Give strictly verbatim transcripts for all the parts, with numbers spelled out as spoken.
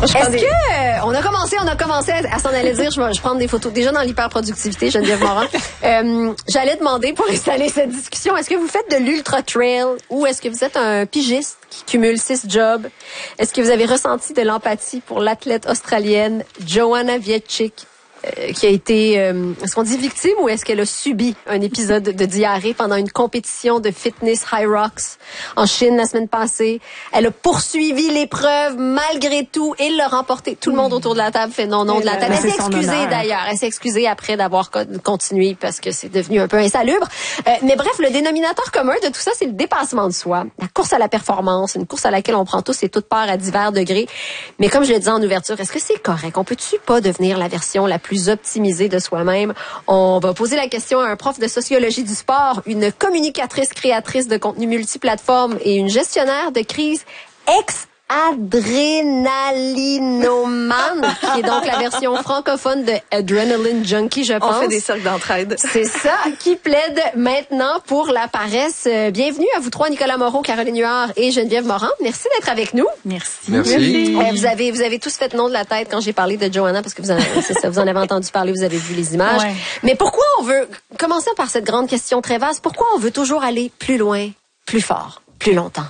Est-ce des... que euh, on a commencé, on a commencé à, à s'en aller dire, je vais je prends des photos déjà dans l'hyperproductivité, Geneviève Morin. euh, j'allais demander pour installer cette discussion, est-ce que vous faites de l'ultra trail ou est-ce que vous êtes un pigiste qui cumule six jobs? Est-ce que vous avez ressenti de l'empathie pour l'athlète australienne Joanna Wieczek? Euh, qui a été, euh, est-ce qu'on dit victime ou est-ce qu'elle a subi un épisode de diarrhée pendant une compétition de fitness High Rocks en Chine la semaine passée? Elle a poursuivi l'épreuve malgré tout et l'a remporté. Tout le monde autour de la table fait non, non de la table. Elle s'est excusée d'ailleurs. Elle s'est excusée après d'avoir continué parce que c'est devenu un peu insalubre. Euh, mais bref, le dénominateur commun de tout ça, c'est le dépassement de soi. La course à la performance, une course à laquelle on prend tous et toutes part à divers degrés. Mais comme je le disais en ouverture, est-ce que c'est correct? On peut-tu pas devenir la version la plus plus optimisé de soi-même? On va poser la question à un prof de sociologie du sport, une communicatrice créatrice de contenu multiplateforme et une gestionnaire de crise ex adrénalinomane, qui est donc la version francophone de Adrenaline Junkie, je pense. On fait des cercles d'entraide. C'est ça, qui plaide maintenant pour la paresse. Bienvenue à vous trois, Nicolas Moreau, Caroline Huard et Geneviève Morin. Merci d'être avec nous. Merci. Merci. Merci. Euh, vous avez, vous avez tous fait nom de la tête quand j'ai parlé de Joanna, parce que vous en, c'est ça, vous en avez entendu parler, vous avez vu les images. Ouais. Mais pourquoi on veut, commençons par cette grande question très vaste, pourquoi on veut toujours aller plus loin, plus fort, plus longtemps?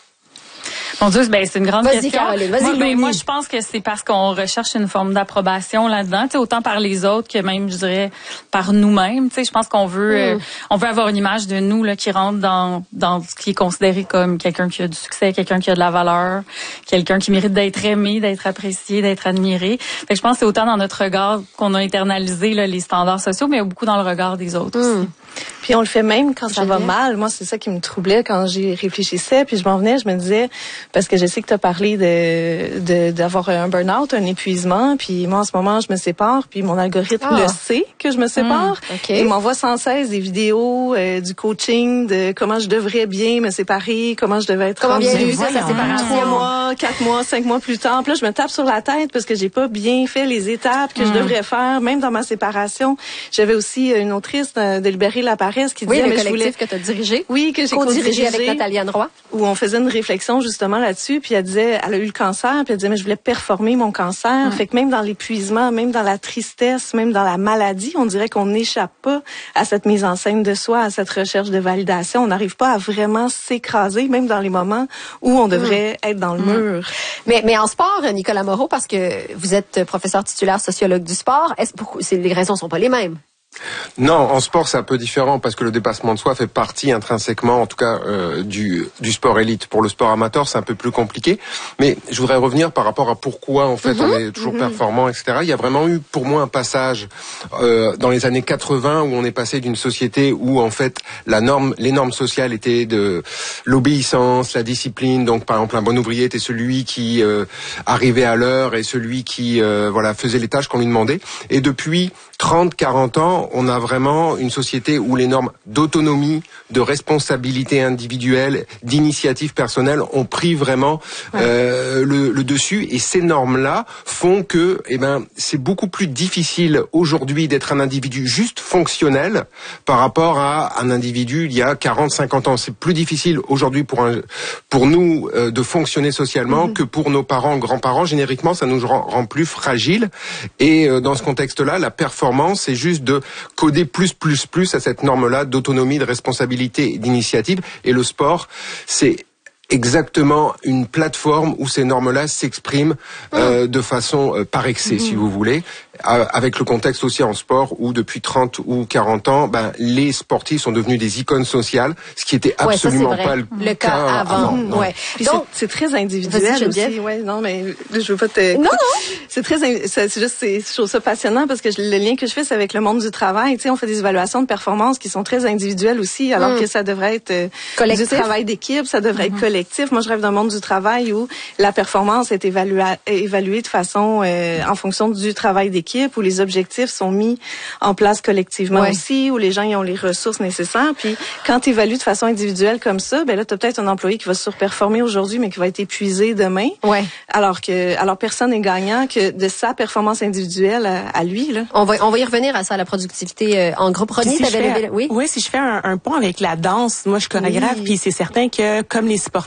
Mon Dieu, ben, c'est une grande vas-y, question. Caroline, vas-y, moi, ben, Louis. moi, je pense que c'est parce qu'on recherche une forme d'approbation là-dedans, tu sais, autant par les autres que même, je dirais, par nous-mêmes. Tu sais, je pense qu'on veut, mm. euh, on veut avoir une image de nous là qui rentre dans dans ce qui est considéré comme quelqu'un qui a du succès, quelqu'un qui a de la valeur, quelqu'un qui mérite d'être aimé, d'être apprécié, d'être admiré. Fait que je pense que c'est autant dans notre regard qu'on a internalisé là, les standards sociaux, mais beaucoup dans le regard des autres mm. aussi. Puis on le fait même quand ça va mal. Moi, c'est ça qui me troublait quand j'y réfléchissais. Puis je m'en venais, je me disais, parce que je sais que tu as parlé de, de d'avoir un burn-out, un épuisement. Puis moi, en ce moment, je me sépare. Puis mon algorithme ah. le sait que je me sépare. Mmh, okay. Il m'envoie sans cesse des vidéos, euh, du coaching, de comment je devrais bien me séparer, comment je devais être... Comment bien réussir sa séparation. Trois mois, quatre mois, cinq mois plus tard. Puis là, je me tape sur la tête parce que j'ai pas bien fait les étapes que mmh. je devrais faire, même dans ma séparation. J'avais aussi une autrice de, de Libérer la paresse qui oui, disait... le mais collectif je voulais... que tu as dirigé. Oui, que j'ai co-dirigé avec Nathalie Anne Roy. Où on faisait une réflexion justement là-dessus. Puis elle disait, elle a eu le cancer, puis elle disait, mais je voulais performer mon cancer. Mmh. Fait que même dans l'épuisement, même dans la tristesse, même dans la maladie, on dirait qu'on n'échappe pas à cette mise en scène de soi, à cette recherche de validation. On n'arrive pas à vraiment s'écraser, même dans les moments où on devrait mmh. être dans le mmh. mur. Mais, mais en sport, Nicolas Moreau, parce que vous êtes professeur titulaire sociologue du sport, est-ce que les raisons sont pas les mêmes? Non, en sport c'est un peu différent parce que le dépassement de soi fait partie intrinsèquement, en tout cas euh, du du sport élite. Pour le sport amateur, c'est un peu plus compliqué. Mais je voudrais revenir par rapport à pourquoi en fait mm-hmm. on est toujours mm-hmm. performant, et cetera. Il y a vraiment eu pour moi un passage euh, dans les années quatre-vingts où on est passé d'une société où en fait la norme, les normes sociales étaient de l'obéissance, la discipline. Donc par exemple un bon ouvrier était celui qui euh, arrivait à l'heure et celui qui euh, voilà faisait les tâches qu'on lui demandait. Et depuis trente, quarante ans, on a vraiment une société où les normes d'autonomie, de responsabilité individuelle, d'initiative personnelle ont pris vraiment ouais. euh, le, le dessus. Et ces normes-là font que, eh ben, c'est beaucoup plus difficile aujourd'hui d'être un individu juste fonctionnel par rapport à un individu il y a quarante, cinquante ans. C'est plus difficile aujourd'hui pour un, pour nous euh, de fonctionner socialement mmh. que pour nos parents, grands-parents. Génériquement, ça nous rend, rend plus fragiles. Et euh, dans ce contexte-là, la performance, c'est juste de coder plus, plus, plus à cette norme-là d'autonomie, de responsabilité et d'initiative. Et le sport, c'est exactement une plateforme où ces normes-là s'expriment euh, de façon euh, par excès, mmh. si vous voulez, euh, avec le contexte aussi en sport où depuis trente ou quarante ans, ben les sportifs sont devenus des icônes sociales, ce qui était absolument ouais, ça, pas le, le cas, cas avant. avant ouais. Donc c'est, c'est très individuel aussi. Ouais, non mais je veux pas te. Non non. C'est très, c'est juste, c'est, je trouve ça passionnant parce que je, le lien que je fais c'est avec le monde du travail. Tu sais, on fait des évaluations de performance qui sont très individuelles aussi, alors mmh. que ça devrait être euh, collectif. Du travail d'équipe, ça devrait mmh. être collectif. Moi, je rêve d'un monde du travail où la performance est évaluée, évaluée de façon euh, en fonction du travail d'équipe, où les objectifs sont mis en place collectivement ouais. aussi, où les gens y ont les ressources nécessaires. Puis quand tu évalues de façon individuelle comme ça, ben là, tu as peut-être un employé qui va surperformer aujourd'hui, mais qui va être épuisé demain. Ouais. Alors que, alors personne n'est gagnant que de sa performance individuelle à, à lui. Là. On va, on va y revenir à ça, la productivité euh, en groupe. Rodney, si t'avais fais, levé, oui. Oui, si je fais un, un pont avec la danse, moi je suis chorégraphe, oui. Puis c'est certain que comme les sportifs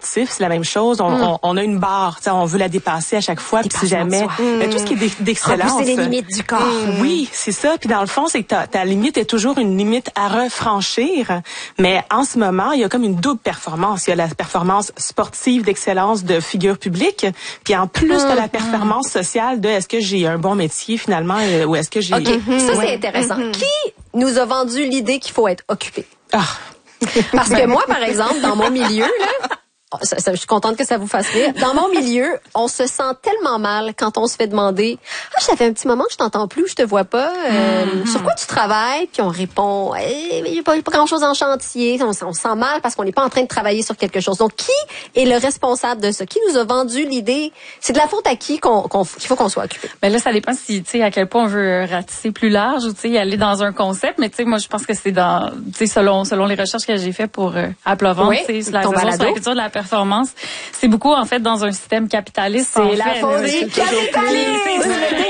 sportifs, c'est la même chose. On, mm. on, on a une barre, on veut la dépasser à chaque fois. Puis si jamais, mm. tout ce qui est d'excellence. C'est les limites du corps. Mm. Oui, c'est ça. Puis dans le fond, c'est que ta, ta limite est toujours une limite à refranchir. Mais en ce moment, il y a comme une double performance. Il y a la performance sportive d'excellence de figure publique, puis en plus mm. de la performance sociale de est-ce que j'ai un bon métier finalement euh, ou est-ce que j'ai... OK, mm-hmm. ça c'est intéressant. Mm-hmm. Qui nous a vendu l'idée qu'il faut être occupé? Ah. Parce que moi, par exemple, dans mon milieu, là, ça, ça, je suis contente que ça vous fasse rire. Dans mon milieu, on se sent tellement mal quand on se fait demander « Ah, ça fait un petit moment que je t'entends plus, je te vois pas. Euh, mm-hmm. Sur quoi tu travailles? » Puis on répond eh, « Il n'y a pas, pas grand-chose en chantier. » On, on se sent mal parce qu'on n'est pas en train de travailler sur quelque chose. Donc, qui est le responsable de ça? Qui nous a vendu l'idée? C'est de la faute à qui qu'on, qu'on, qu'il faut qu'on soit occupé? Ben là, ça dépend si, tu sais, à quel point on veut ratisser plus large ou, tu sais, aller dans un concept. Mais, tu sais, moi, je pense que c'est dans, tu sais, selon, selon les recherches que j'ai faites pour euh, à Plovence, oui, tu sais, la raison sur la culture de la performance, c'est beaucoup en fait dans un système capitaliste. C'est la faute des capitalistes.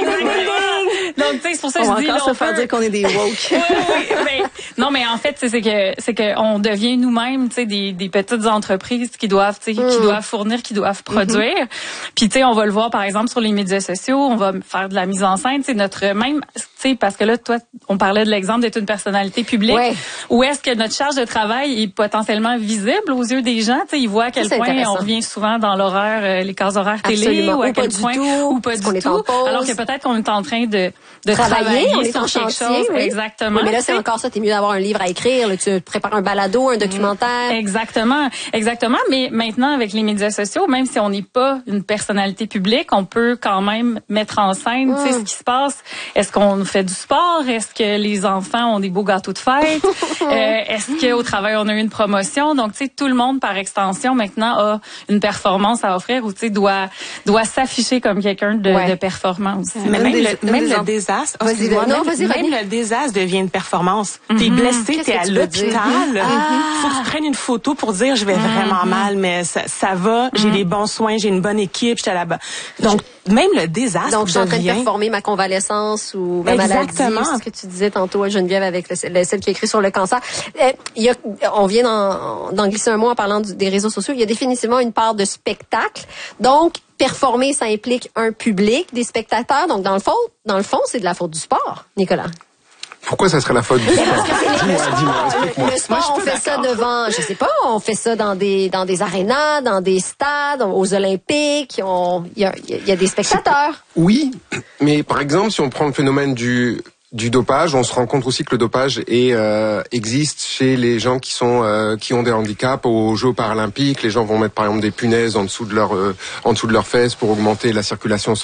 Donc, tu sais, c'est pour ça que je dis... On va encore se faire dire qu'on est des woke. oui, oui, mais, non, mais en fait, c'est que c'est que on devient nous-mêmes, tu sais, des, des petites entreprises qui doivent, tu sais, mm. qui doivent fournir, qui doivent produire. Mm-hmm. Puis, tu sais, on va le voir, par exemple, sur les médias sociaux, on va faire de la mise en scène, tu sais, notre même, tu sais, parce que là, toi, on parlait de l'exemple d'être une personnalité publique. Ouais. Où est-ce que notre charge de travail est potentiellement visible aux yeux des gens, tu sais, ils voient à quel point on revient souvent dans l'horaire, euh, les cases horaires télé, Absolument. ou à ou quel pas point, du tout, ou pas du tout, alors que peut-être qu'on est en train de de travailler, travailler on est sur en quelque chantier, chose. Oui. Exactement. Oui, mais là, c'est encore ça. T'es mieux d'avoir un livre à écrire. Là, tu prépares un balado, un documentaire. Exactement. Exactement. Mais maintenant, avec les médias sociaux, même si on n'est pas une personnalité publique, on peut quand même mettre en scène, mm. tu sais, ce qui se passe. Est-ce qu'on fait du sport? Est-ce que les enfants ont des beaux gâteaux de fête? euh, est-ce qu'au travail, on a eu une promotion? Donc, tu sais, tout le monde, par extension, maintenant, a une performance à offrir ou, tu sais, doit, doit s'afficher comme quelqu'un de, ouais. de performant aussi. Mais même, même, le, même le désastre, oh, vas-y, moi, non, vas-y, même le désastre devient une performance. Mm-hmm. T'es blessé, Qu'est-ce t'es à l'hôpital. Il ah. faut que tu prennes une photo pour dire je vais mm-hmm. vraiment mal, mais ça, ça va, j'ai mm-hmm. les bons soins, j'ai une bonne équipe, j'étais là-bas. Donc, même le désastre Donc, je suis en train devient... de performer ma convalescence ou ma Exactement. maladie. C'est ce que tu disais tantôt, Geneviève, avec le, le, celle qui a écrit sur le cancer. Euh, il y a, on vient d'en, d'en glisser un mot en parlant du, des réseaux sociaux. Il y a définitivement une part de spectacle. Donc, performer, ça implique un public, des spectateurs. Donc, dans le fond, dans le fond, c'est de la faute du sport, Nicolas. Pourquoi ça serait la faute du sport? Dis-moi, dis-moi, explique-moi. Le sport, on fait ça devant, je sais pas, on fait ça dans des dans des arénas, dans des stades, aux Olympiques. Il y a, y a des spectateurs. Oui, mais par exemple, si on prend le phénomène du du dopage, on se rend compte aussi que le dopage est, euh, existe chez les gens qui sont euh, qui ont des handicaps aux Jeux paralympiques. Les gens vont mettre par exemple des punaises en dessous de leur euh, en dessous de leurs fesses pour augmenter la circulation